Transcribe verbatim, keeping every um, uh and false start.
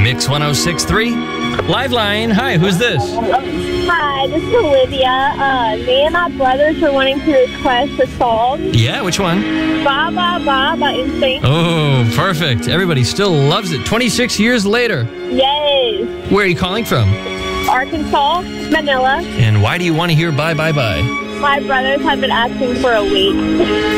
Mix one oh six point three. Live line. Hi, who's this? Hi, this is Olivia. Uh, me and my brothers are wanting to request a song. Yeah, which one? Ba Ba Ba by Instinct. Oh, perfect. Everybody still loves it. twenty-six years later. Yes. Where are you calling from? Arkansas, Manila. And why do you want to hear Bye Bye Bye? My brothers have been asking for a week.